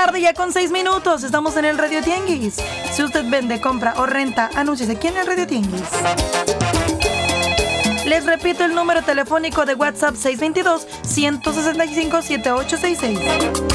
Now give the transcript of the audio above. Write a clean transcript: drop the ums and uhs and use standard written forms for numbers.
tarde, ya con 6 minutos. Estamos en el Radio Tianguis. Si usted vende, compra o renta, anúnciese aquí en el Radio Tianguis. Les repito el número telefónico de WhatsApp 622-165-7866.